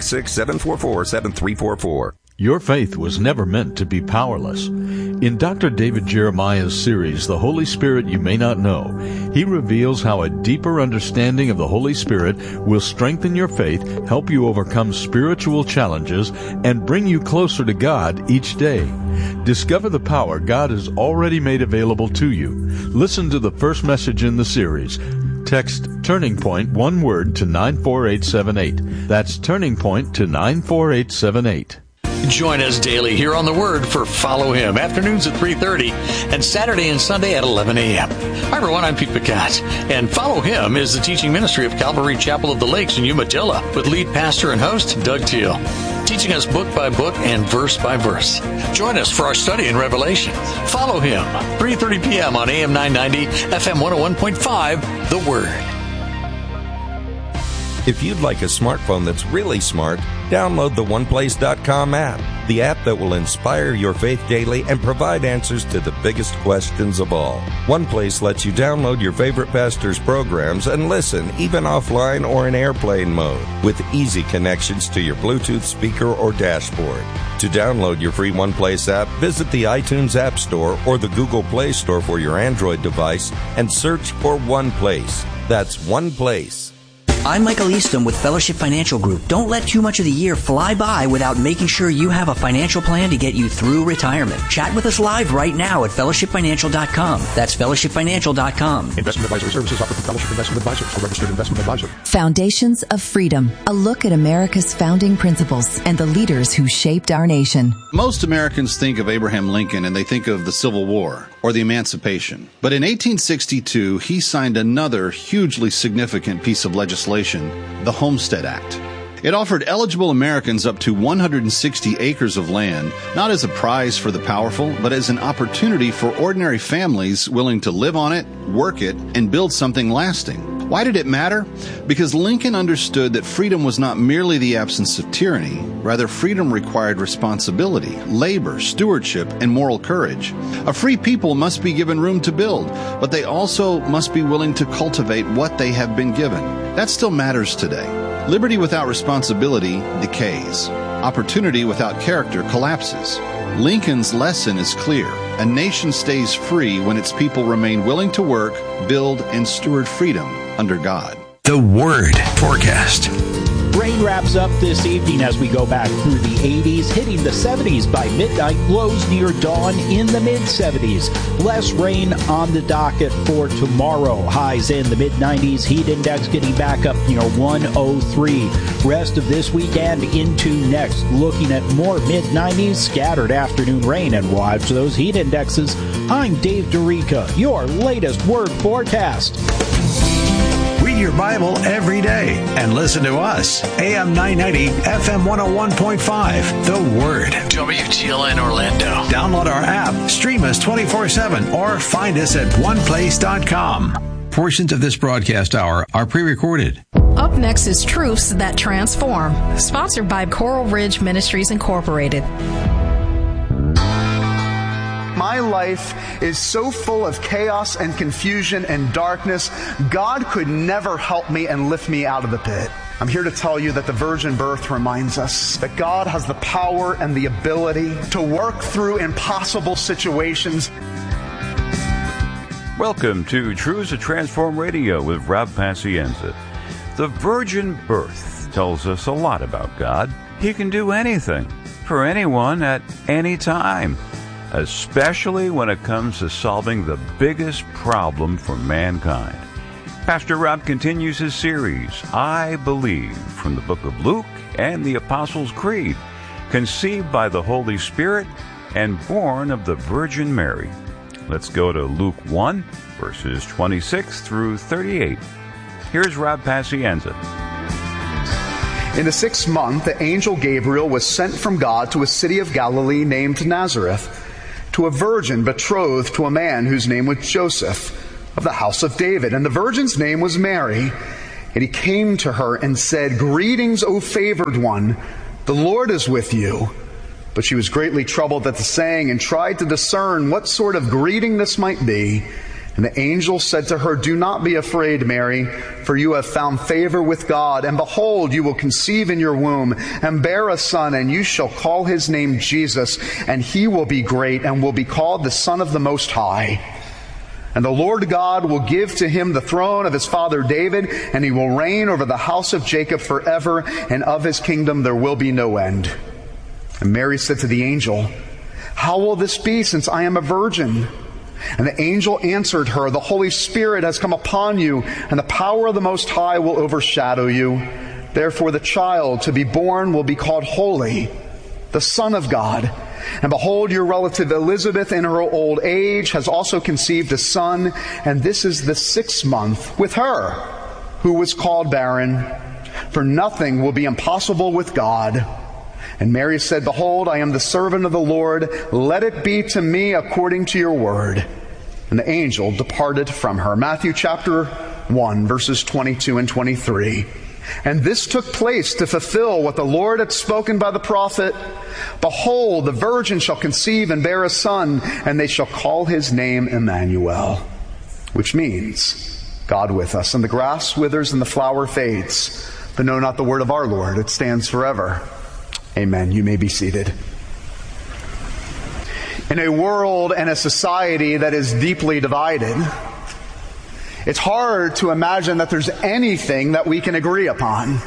866-744-7344. Your faith was never meant to be powerless. In Dr. David Jeremiah's series, The Holy Spirit You May Not Know, he reveals how a deeper understanding of the Holy Spirit will strengthen your faith, help you overcome spiritual challenges, and bring you closer to God each day. Discover the power God has already made available to you. Listen to the first message in the series. Text Turning Point, one word, to 94878. That's Turning Point to 94878. Join us daily here on The Word for Follow Him, afternoons at 3:30 and Saturday and Sunday at 11 a.m. Hi, everyone. I'm Pete Picat, and Follow Him is the teaching ministry of Calvary Chapel of the Lakes in Umatilla with lead pastor and host Doug Teal, teaching us book by book and verse by verse. Join us for our study in Revelation. Follow Him, 3:30 p.m. on AM 990, FM 101.5, The Word. If you'd like a smartphone that's really smart, download the OnePlace.com app, the app that will inspire your faith daily and provide answers to the biggest questions of all. OnePlace lets you download your favorite pastor's programs and listen, even offline or in airplane mode, with easy connections to your Bluetooth speaker or dashboard. To download your free OnePlace app, visit the iTunes App Store or the Google Play Store for your Android device and search for OnePlace. That's OnePlace. I'm Michael Easton with Fellowship Financial Group. Don't let too much of the year fly by without making sure you have a financial plan to get you through retirement. Chat with us live right now at fellowshipfinancial.com. That's fellowshipfinancial.com. Investment advisory services offered through Fellowship Investment Advisors, a registered investment advisor. Foundations of Freedom, a look at America's founding principles and the leaders who shaped our nation. Most Americans think of Abraham Lincoln and they think of the Civil War or the Emancipation. But in 1862, he signed another hugely significant piece of legislation, the Homestead Act. It offered eligible Americans up to 160 acres of land, not as a prize for the powerful, but as an opportunity for ordinary families willing to live on it, work it, and build something lasting. Why did it matter? Because Lincoln understood that freedom was not merely the absence of tyranny. Rather, freedom required responsibility, labor, stewardship, and moral courage. A free people must be given room to build, but they also must be willing to cultivate what they have been given. That still matters today. Liberty without responsibility decays. Opportunity without character collapses. Lincoln's lesson is clear. A nation stays free when its people remain willing to work, build, and steward freedom under God. The Word Forecast. Rain wraps up this evening as we go back through the 80s, hitting the 70s by midnight, lows near dawn in the mid-70s. Less rain on the docket for tomorrow. Highs in the mid-90s, heat index getting back up near 103. Rest of this weekend into next. Looking at more mid-90s, scattered afternoon rain, and watch those heat indexes. I'm Dave Dorica, your latest Word Forecast. Read your Bible every day and listen to us. AM 990, FM 101.5, The Word. WTLN Orlando. Download our app, stream us 24/7, or find us at oneplace.com. Portions of this broadcast hour are pre-recorded. Up next is Truths That Transform, sponsored by Coral Ridge Ministries Incorporated. My life is so full of chaos and confusion and darkness, God could never help me and lift me out of the pit. I'm here to tell you that the virgin birth reminds us that God has the power and the ability to work through impossible situations. Welcome to Truths to Transform Radio with Rob Pacienza. The virgin birth tells us a lot about God. He can do anything for anyone at any time, especially when it comes to solving the biggest problem for mankind. Pastor Rob continues his series, I Believe, from the book of Luke and the Apostles' Creed, conceived by the Holy Spirit and born of the Virgin Mary. Let's go to Luke 1, verses 26 through 38. Here's Rob Pacienza. In the 6th month, the angel Gabriel was sent from God to a city of Galilee named Nazareth, to a virgin betrothed to a man whose name was Joseph, of the house of David. And the virgin's name was Mary. And he came to her and said, Greetings, O favored one, the Lord is with you. But she was greatly troubled at the saying and tried to discern what sort of greeting this might be. And the angel said to her, Do not be afraid, Mary, for you have found favor with God. And behold, you will conceive in your womb and bear a son, and you shall call his name Jesus. And he will be great and will be called the Son of the Most High. And the Lord God will give to him the throne of his father David, and he will reign over the house of Jacob forever, and of his kingdom there will be no end. And Mary said to the angel, How will this be, since I am a virgin? And the angel answered her, The Holy Spirit has come upon you, and the power of the Most High will overshadow you. Therefore the child to be born will be called Holy, the Son of God. And behold, your relative Elizabeth in her old age has also conceived a son, and this is the 6th month with her, who was called barren. For nothing will be impossible with God. And Mary said, Behold, I am the servant of the Lord. Let it be to me according to your word. And the angel departed from her. Matthew chapter 1, verses 22 and 23. And this took place to fulfill what the Lord had spoken by the prophet. Behold, the virgin shall conceive and bear a son, and they shall call his name Emmanuel, which means God with us. And the grass withers and the flower fades, but know not the word of our Lord. It stands forever. Amen. You may be seated. In a world and a society that is deeply divided, it's hard to imagine that there's anything that we can agree upon.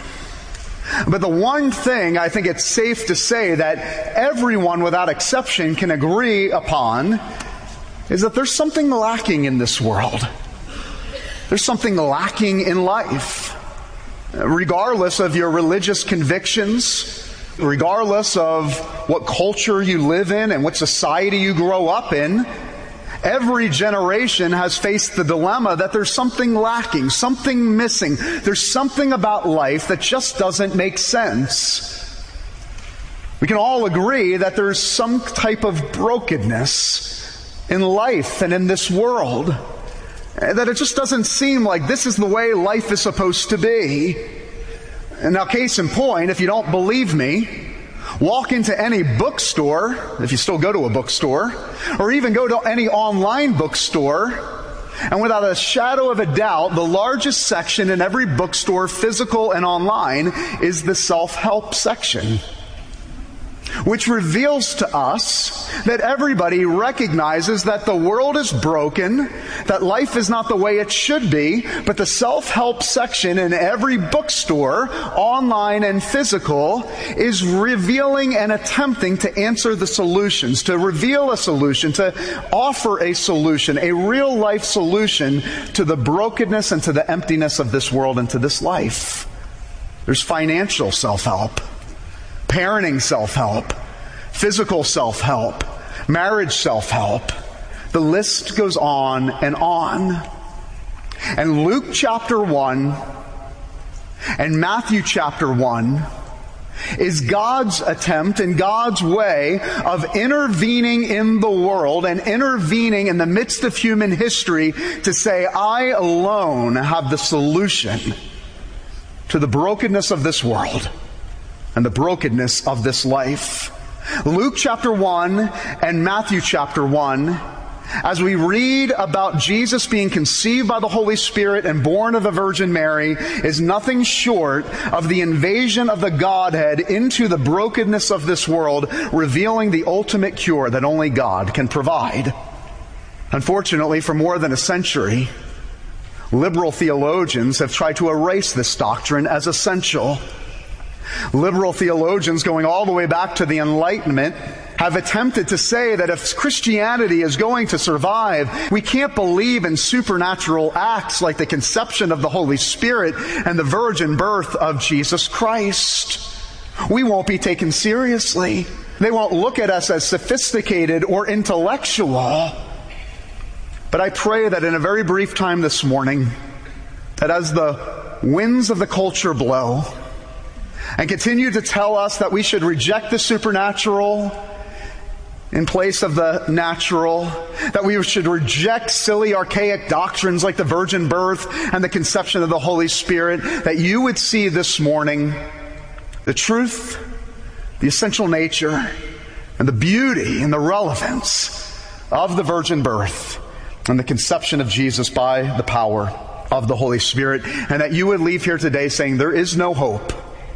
But the one thing I think it's safe to say that everyone without exception can agree upon is that there's something lacking in this world. There's something lacking in life. Regardless of your religious convictions, regardless of what culture you live in and what society you grow up in, every generation has faced the dilemma that there's something lacking, something missing. There's something about life that just doesn't make sense. We can all agree that there's some type of brokenness in life and in this world. That it just doesn't seem like this is the way life is supposed to be. And now, case in point, if you don't believe me, walk into any bookstore, if you still go to a bookstore, or even go to any online bookstore, and without a shadow of a doubt, the largest section in every bookstore, physical and online, is the self-help section, which reveals to us that everybody recognizes that the world is broken, that life is not the way it should be, but the self-help section in every bookstore, online and physical, is revealing and attempting to answer the solutions, to reveal a solution, to offer a solution, a real life solution to the brokenness and to the emptiness of this world and to this life. There's financial self-help, parenting self-help, physical self-help, marriage self-help. The list goes on and on. And Luke chapter 1 and Matthew chapter 1 is God's attempt and God's way of intervening in the world and intervening in the midst of human history to say, I alone have the solution to the brokenness of this world and the brokenness of this life. Luke chapter 1 and Matthew chapter 1 as we read about Jesus being conceived by the Holy Spirit and born of a Virgin Mary, is nothing short of the invasion of the Godhead into the brokenness of this world, revealing the ultimate cure that only God can provide. Unfortunately, for more than a century, liberal theologians have tried to erase this doctrine as essential. Liberal theologians, going all the way back to the Enlightenment, have attempted to say that if Christianity is going to survive, we can't believe in supernatural acts like the conception of the Holy Spirit and the virgin birth of Jesus Christ. We won't be taken seriously. They won't look at us as sophisticated or intellectual. But I pray that in a very brief time this morning, that as the winds of the culture blow and continue to tell us that we should reject the supernatural in place of the natural, that we should reject silly, archaic doctrines like the virgin birth and the conception of the Holy Spirit, that you would see this morning the truth, the essential nature, and the beauty and the relevance of the virgin birth and the conception of Jesus by the power of the Holy Spirit, and that you would leave here today saying there is no hope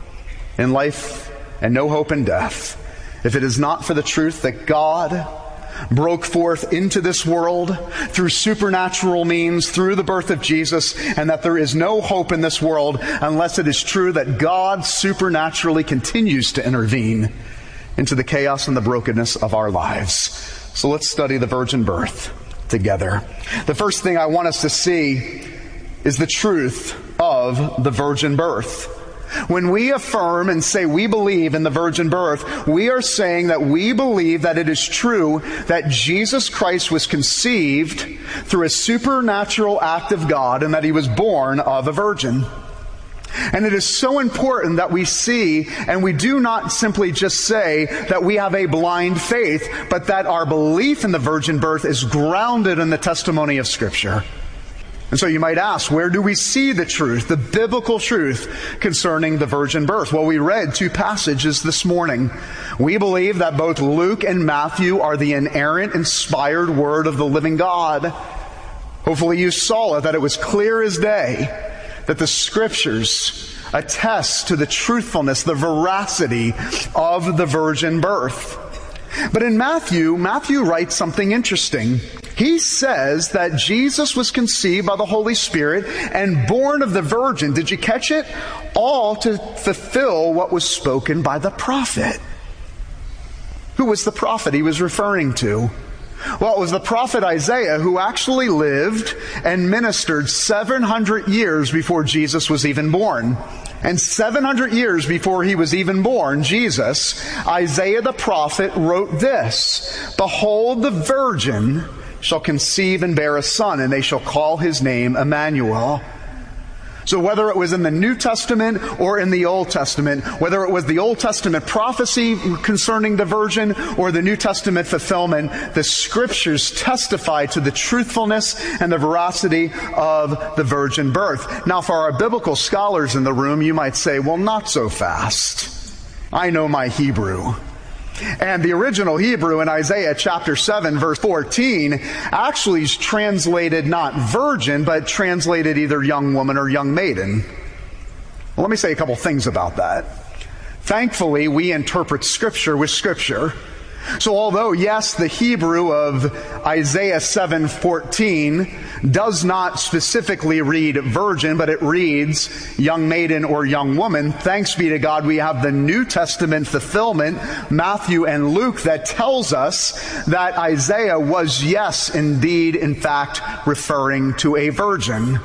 in life and no hope in death if it is not for the truth that God broke forth into this world through supernatural means, through the birth of Jesus, and that there is no hope in this world unless it is true that God supernaturally continues to intervene into the chaos and the brokenness of our lives. So let's study the virgin birth together. The first thing I want us to see is the truth of the virgin birth. When we affirm and say we believe in the virgin birth, we are saying that we believe that it is true that Jesus Christ was conceived through a supernatural act of God and that he was born of a virgin. And it is so important that we see, and we do not simply just say that we have a blind faith, but that our belief in the virgin birth is grounded in the testimony of Scripture. And so you might ask, where do we see the truth, the biblical truth concerning the virgin birth? Well, we read two passages this morning. We believe that both Luke and Matthew are the inerrant, inspired word of the living God. Hopefully you saw it, that it was clear as day that the Scriptures attest to the truthfulness, the veracity of the virgin birth. But in Matthew writes something interesting. He says that Jesus was conceived by the Holy Spirit and born of the Virgin. Did you catch it? All to fulfill what was spoken by the prophet. Who was the prophet he was referring to? Well, it was the prophet Isaiah, who actually lived and ministered 700 years before Jesus was even born. And 700 years before he was even born, Jesus, Isaiah the prophet wrote this: "Behold, the virgin shall conceive and bear a son, and they shall call his name Emmanuel." So whether it was in the New Testament or in the Old Testament, whether it was the Old Testament prophecy concerning the virgin or the New Testament fulfillment, the Scriptures testify to the truthfulness and the veracity of the virgin birth. Now, for our biblical scholars in the room, you might say, well, not so fast. I know my Hebrew. And the original Hebrew in Isaiah chapter 7 verse 14 actually is translated not virgin, but translated either young woman or young maiden. Well, let me say a couple things about that. Thankfully, we interpret Scripture with Scripture. So although, yes, the Hebrew of Isaiah 7:14 does not specifically read virgin, but it reads young maiden or young woman, thanks be to God we have the New Testament fulfillment, Matthew and Luke, that tells us that Isaiah was, yes, indeed, in fact, referring to a virgin.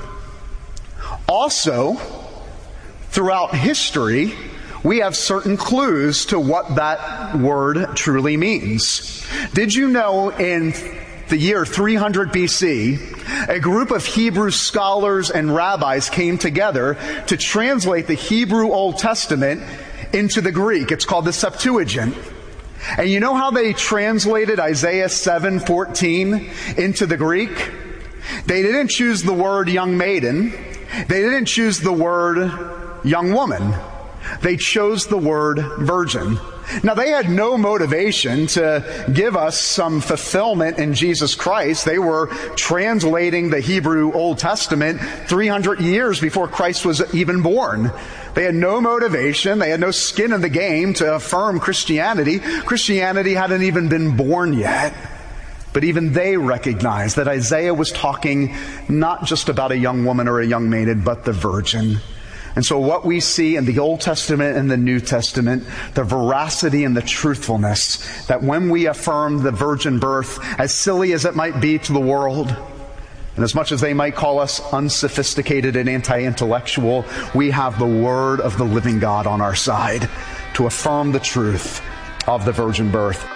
Also, throughout history, we have certain clues to what that word truly means. Did you know in the year 300 BC, a group of Hebrew scholars and rabbis came together to translate the Hebrew Old Testament into the Greek? It's called the Septuagint. And you know how they translated Isaiah 7:14 into the Greek? They didn't choose the word young maiden. They didn't choose the word young woman. They chose the word virgin. Now, they had no motivation to give us some fulfillment in Jesus Christ. They were translating the Hebrew Old Testament 300 years before Christ was even born. They had no motivation. They had no skin in the game to affirm Christianity. Christianity hadn't even been born yet. But even they recognized that Isaiah was talking not just about a young woman or a young maiden, but the virgin. And so what we see in the Old Testament and the New Testament, the veracity and the truthfulness, that when we affirm the virgin birth, as silly as it might be to the world, and as much as they might call us unsophisticated and anti-intellectual, we have the Word of the living God on our side to affirm the truth of the virgin birth.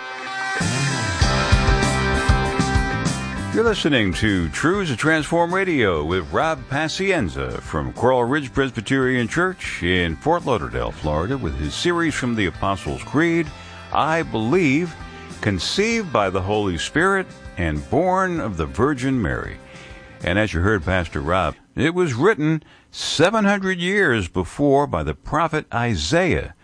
You're listening to Truths That Transform Radio with Rob Pacienza from Coral Ridge Presbyterian Church in Fort Lauderdale, Florida, with his series from the Apostles' Creed, I Believe, conceived by the Holy Spirit and born of the Virgin Mary. And as you heard Pastor Rob, it was written 700 years before by the prophet Isaiah.